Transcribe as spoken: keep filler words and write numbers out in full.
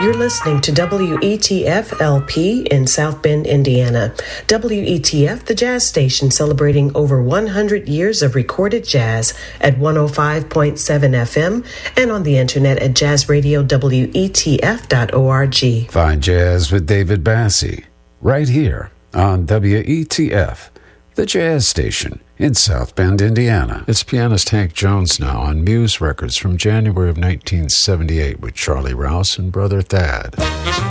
You're listening to W E T F L P in South Bend, Indiana. W E T F, the jazz station celebrating over one hundred years of recorded jazz at one oh five point seven F M and on the internet at jazz radio W E T F dot org. Find Jazz with David Bassie right here on W E T F, the jazz station in South Bend, Indiana. It's pianist Hank Jones now on Muse Records from January of nineteen seventy-eight with Charlie Rouse and Brother Thad.